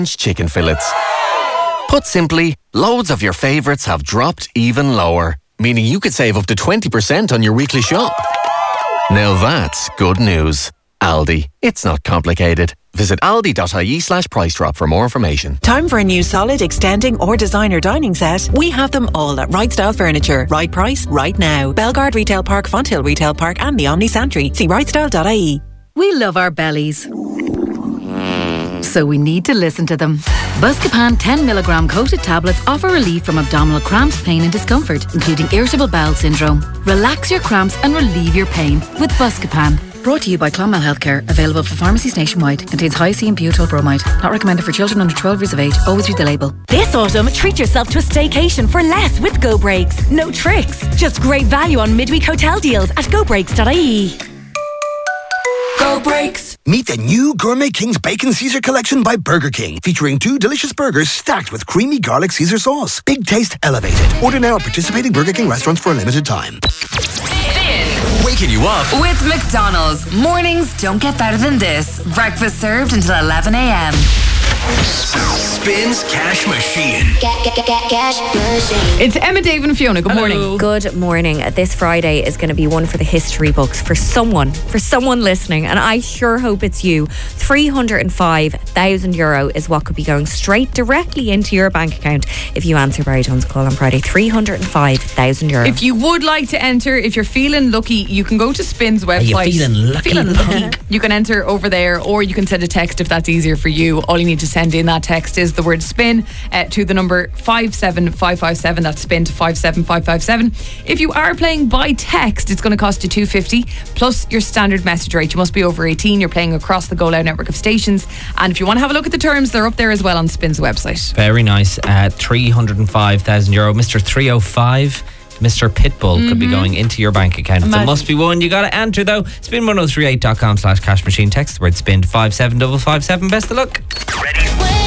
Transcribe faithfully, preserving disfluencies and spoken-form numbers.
chicken fillets. Put simply, loads of your favourites have dropped even lower, meaning you could save up to twenty percent on your weekly shop. Now that's good news. Aldi. It's not complicated. Visit aldi.ie slash price drop for more information. Time for a new solid, extending or designer dining set? We have them all at Right Style Furniture. Right price, right now. Belgard Retail Park, Fonthill Retail Park and the Omni Santry. See right style dot I E. We love our bellies, so we need to listen to them. Buscopan ten milligram coated tablets offer relief from abdominal cramps, pain and discomfort, including irritable bowel syndrome. Relax your cramps and relieve your pain with Buscopan. Brought to you by Clonmel Healthcare. Available for pharmacies nationwide. Contains high C and butyl bromide. Not recommended for children under twelve years of age. Always read the label. This autumn, treat yourself to a staycation for less with Go Breaks. No tricks, just great value on midweek hotel deals at go breaks dot I E. Go Breaks. Meet the new Gourmet King's Bacon Caesar collection by Burger King, featuring two delicious burgers stacked with creamy garlic Caesar sauce. Big taste elevated. Order now at participating Burger King restaurants for a limited time. Waking you up with McDonald's. Mornings don't get better than this. Breakfast served until eleven a.m. Spins Cash Machine. Get, get, get, get, cash machine. It's Emma, Dave and Fiona. Good morning. Hello. Good morning. This Friday is going to be one for the history books for someone, for someone listening, and I sure hope it's you. three hundred five thousand euro is what could be going straight directly into your bank account if you answer Barry Jones' call on Friday. three hundred five thousand euro. If you would like to enter, if you're feeling lucky, you can go to Spin's website. Are you feeling lucky? Feeling lucky. You can enter over there, or you can send a text if that's easier for you. All you need to send in that text is the word spin uh, to the number five seven five five seven. That's spin to five seven five five seven. If you are playing by text, it's going to cost you two fifty plus your standard message rate. You must be over eighteen. You're playing across the Go Loud network of stations, and if you want to have a look at the terms, they're up there as well on Spin's website. Very nice. Uh, three hundred five thousand euro. Mister three oh five, Mister Pitbull, mm-hmm. could be going into your bank account. It must be one you got to enter though. spin ten thirty-eight dot com slash cash machine. Text the word spin to five seven five five seven. Best of luck. Ready?